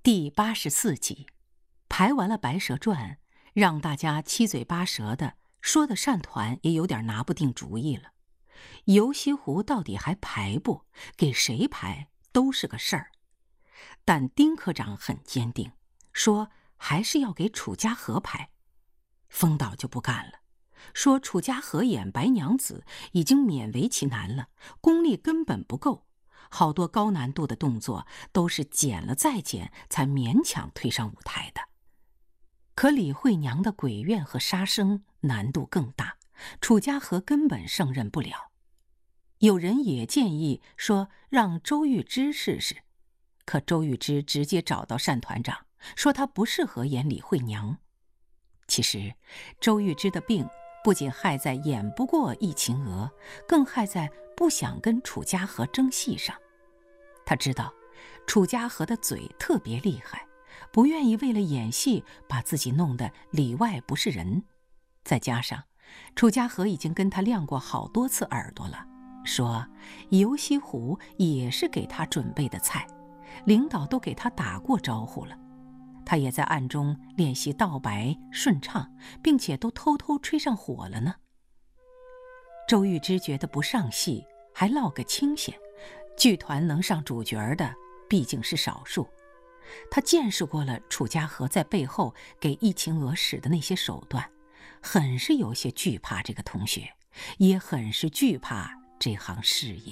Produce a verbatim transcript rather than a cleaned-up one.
第八十四集，排完了《白蛇传》，让大家七嘴八舌的，说的单团也有点拿不定主意了。游西湖到底还排不？给谁排都是个事儿。但丁科长很坚定，说还是要给楚家河排。风导就不干了，说楚家河演白娘子已经勉为其难了，功力根本不够。好多高难度的动作都是剪了再剪才勉强推上舞台的。可李慧娘的鬼怨和杀生难度更大，楚家河根本胜任不了。有人也建议说让周玉芝试试，可周玉芝直接找到单团长，说她不适合演李慧娘。其实周玉芝的病不仅害在演不过易秦娥，更害在不想跟楚家河争戏上。他知道楚家河的嘴特别厉害，不愿意为了演戏把自己弄得里外不是人。再加上楚家河已经跟他亮过好多次耳朵了，说游西湖也是给他准备的菜，领导都给他打过招呼了。他也在暗中练习道白顺畅，并且都偷偷吹上火了呢。周玉芝觉得不上戏还落个清闲，剧团能上主角的毕竟是少数。他见识过了楚家河在背后给易秦娥使的那些手段，很是有些惧怕这个同学，也很是惧怕这行事业。